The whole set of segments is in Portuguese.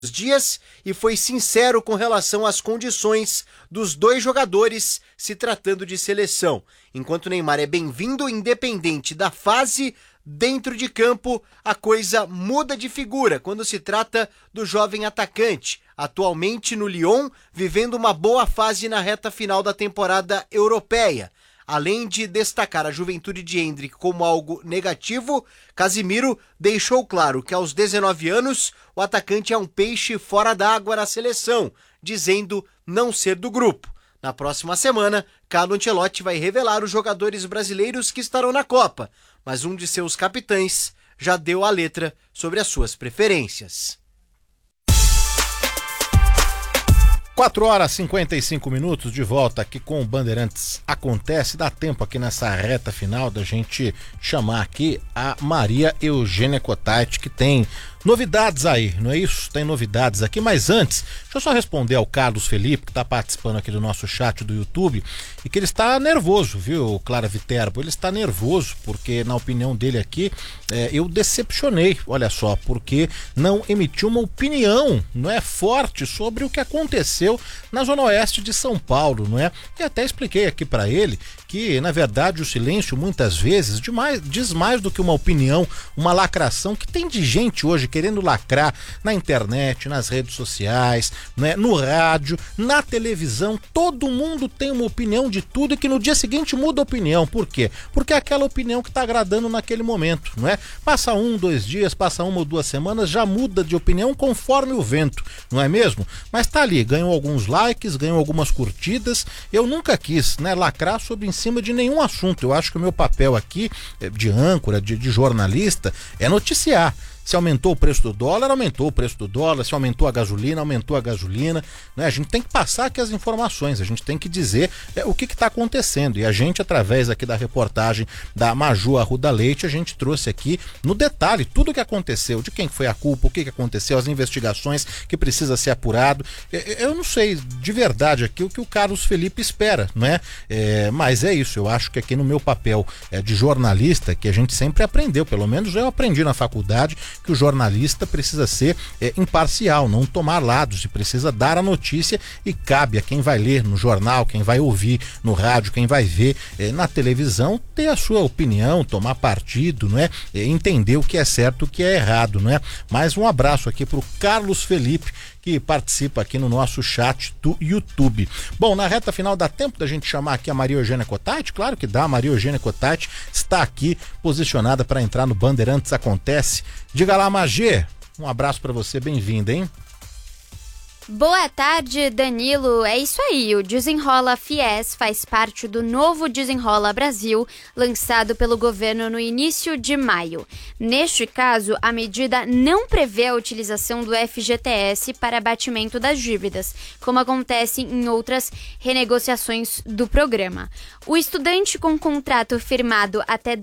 dias e foi sincero com relação às condições dos dois jogadores se tratando de seleção. Enquanto Neymar é bem-vindo, independente da fase dentro de campo, a coisa muda de figura quando se trata do jovem atacante, atualmente no Lyon, vivendo uma boa fase na reta final da temporada europeia. Além de destacar a juventude de Endrick como algo negativo, Casemiro deixou claro que aos 19 anos o atacante é um peixe fora d'água na seleção, dizendo não ser do grupo. Na próxima semana, Carlo Ancelotti vai revelar os jogadores brasileiros que estarão na Copa, mas um de seus capitães já deu a letra sobre as suas preferências. 4h55, de volta aqui com o Bandeirantes Acontece. Dá tempo aqui nessa reta final da gente chamar aqui a Maria Eugênia Cotati, que tem novidades aí, não é isso? Tem novidades aqui, mas antes, deixa eu só responder ao Carlos Felipe, que está participando aqui do nosso chat do YouTube, e que ele está nervoso, viu, Clara Viterbo? Ele está nervoso porque, na opinião dele aqui, eu decepcionei, olha só, porque não emitiu uma opinião, não é, forte sobre o que aconteceu na Zona Oeste de São Paulo, não é? E até expliquei aqui para ele que, na verdade, o silêncio muitas vezes diz mais do que uma opinião, uma lacração que tem de gente hoje querendo lacrar na internet, nas redes sociais, né, no rádio, na televisão. Todo mundo tem uma opinião de tudo e que no dia seguinte muda a opinião. Por quê? Porque é aquela opinião que está agradando naquele momento, não é? Passa 1, 2 dias, passa 1 ou 2 semanas, já muda de opinião conforme o vento, não é mesmo? Mas tá ali, ganhou alguns likes, ganhou algumas curtidas. Eu nunca quis, né, lacrar sobre em cima de nenhum assunto. Eu acho que o meu papel aqui de âncora, de jornalista, é noticiar. Se aumentou o preço do dólar, aumentou o preço do dólar. Se aumentou a gasolina, aumentou a gasolina, né? A gente tem que passar aqui as informações, a gente tem que dizer o que está acontecendo. E a gente, através aqui da reportagem da Maju Arruda Leite, a gente trouxe aqui no detalhe tudo o que aconteceu, de quem foi a culpa, o que aconteceu, as investigações que precisa ser apurado. Eu não sei de verdade aqui o que o Carlos Felipe espera, não é? Mas é isso, eu acho que aqui no meu papel de jornalista, que a gente sempre aprendeu, pelo menos eu aprendi na faculdade, que o jornalista precisa ser imparcial, não tomar lados, e precisa dar a notícia, e cabe a quem vai ler no jornal, quem vai ouvir no rádio, quem vai ver na televisão, ter a sua opinião, tomar partido, não é? Entender o que é certo e o que é errado, não é? Mais um abraço aqui para o Carlos Felipe, que participa aqui no nosso chat do YouTube. Bom, na reta final dá tempo da gente chamar aqui a Maria Eugênia Cotati? Claro que dá, a Maria Eugênia Cotati está aqui posicionada para entrar no Bandeirantes Acontece. Diga lá, Magê, um abraço para você, bem-vinda, hein? Boa tarde, Danilo. É isso aí, o Desenrola Fies faz parte do novo Desenrola Brasil, lançado pelo governo no início de maio. Neste caso, a medida não prevê a utilização do FGTS para abatimento das dívidas, como acontece em outras renegociações do programa. O estudante com contrato firmado até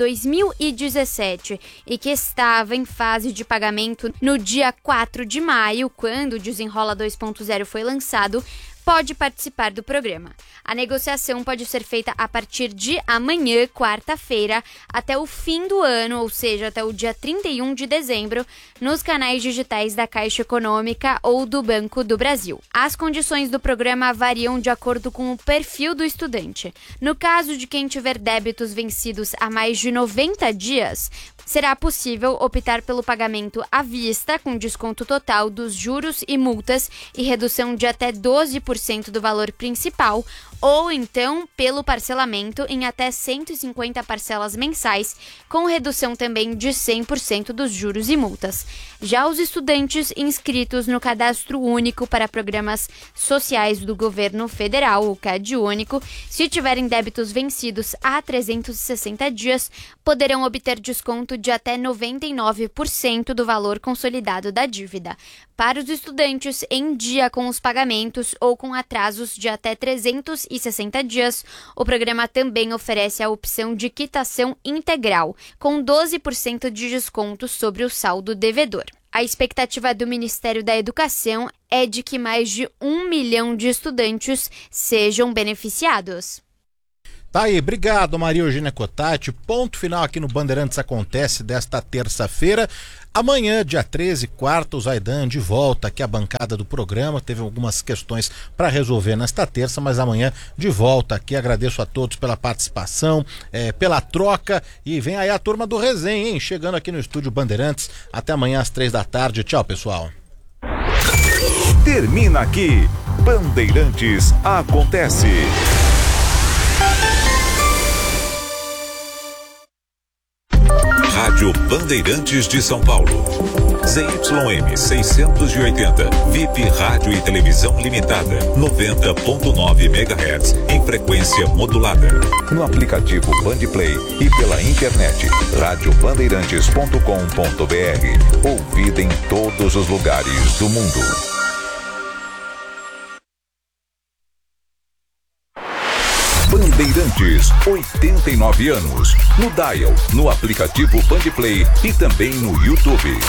2017 e que estava em fase de pagamento no dia 4 de maio, quando o Desenrola 2.0 foi lançado, pode participar do programa. A negociação pode ser feita a partir de amanhã, quarta-feira, até o fim do ano, ou seja, até o dia 31 de dezembro, nos canais digitais da Caixa Econômica ou do Banco do Brasil. As condições do programa variam de acordo com o perfil do estudante. No caso de quem tiver débitos vencidos há mais de 90 dias, será possível optar pelo pagamento à vista, com desconto total dos juros e multas e redução de até 12% do valor principal, ou então pelo parcelamento em até 150 parcelas mensais, com redução também de 100% dos juros e multas. Já os estudantes inscritos no Cadastro Único para Programas Sociais do Governo Federal, o CadÚnico, se tiverem débitos vencidos há 360 dias, poderão obter desconto de até 99% do valor consolidado da dívida. Para os estudantes em dia com os pagamentos ou com atrasos de até 360 dias, o programa também oferece a opção de quitação integral, com 12% de desconto sobre o saldo devedor. A expectativa do Ministério da Educação é de que mais de 1 milhão de estudantes sejam beneficiados. Tá aí, obrigado Maria Eugênia Cotati. Ponto final aqui no Bandeirantes Acontece desta terça-feira. Amanhã, dia 13, quarta, o Zaidan de volta aqui à bancada do programa. Teve algumas questões para resolver nesta terça, mas amanhã de volta aqui. Agradeço a todos pela participação, pela troca, e vem aí a turma do Resenha, hein? Chegando aqui no estúdio Bandeirantes. Até amanhã às 3 da tarde. Tchau, pessoal. Termina aqui Bandeirantes Acontece. Rádio Bandeirantes de São Paulo. ZYM 680, VIP Rádio e Televisão Limitada, 90.9 MHz, em frequência modulada. No aplicativo Bandplay e pela internet, radiobandeirantes.com.br. Ouvida em todos os lugares do mundo. Bandeirantes, 89 anos. No Dial, no aplicativo Bandplay e também no YouTube.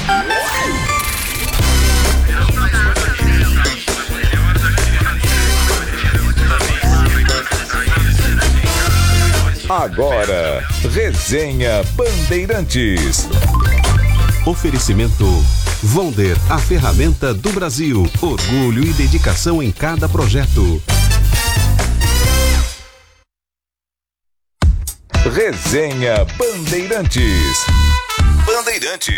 Agora, Resenha Bandeirantes. Oferecimento Vonder, a ferramenta do Brasil. Orgulho e dedicação em cada projeto. Resenha Bandeirantes. Bandeirantes.